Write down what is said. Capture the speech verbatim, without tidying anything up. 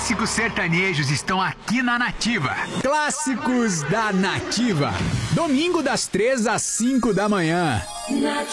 clássicos sertanejos estão aqui na Nativa. Clássicos da Nativa. Domingo das três às cinco da manhã. Nativa.